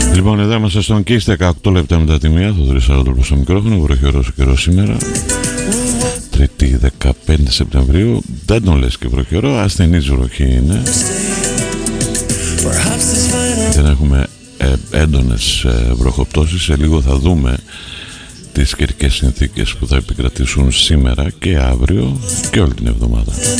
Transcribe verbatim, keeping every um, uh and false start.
Λοιπόν, εδώ είμαστε στον Kiss, δεκαοκτώ λεπτά μετά τη μία. Θοδωρής Σαραντολός στο μικρόφωνο. Βροχερός ο καιρός σήμερα, Τρίτη δεκαπέντε Σεπτεμβρίου. Δεν τον λες και βροχερό, ασθενής βροχή είναι. Δεν έχουμε ε, έντονες ε, βροχοπτώσεις. Σε λίγο θα δούμε τις καιρικές συνθήκες που θα επικρατήσουν σήμερα και αύριο και όλη την εβδομάδα.